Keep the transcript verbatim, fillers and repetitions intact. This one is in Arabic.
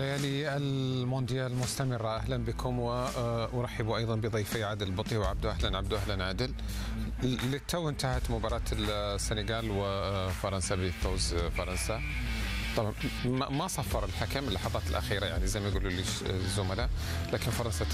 ليالي المونديال مستمرة. أهلا بكم، وأرحب أيضا بضيفي عادل البطي وعبدو. أهلا عبدو. أهلا عادل. للتو انتهت مباراة السنغال وفرنسا بفوز فرنسا. طبعا ما صفر الحكم اللحظات الأخيرة، يعني زي ما يقولوا لي الزملاء، لكن فرنسا